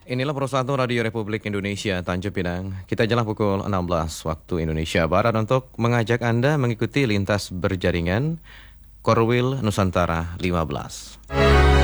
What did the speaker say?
Inilah Persatuan Radio Republik Indonesia Tanjung Pinang. Kita jalan pukul 16 waktu Indonesia Barat untuk mengajak Anda mengikuti lintas berjaringan Korwil Nusantara 15.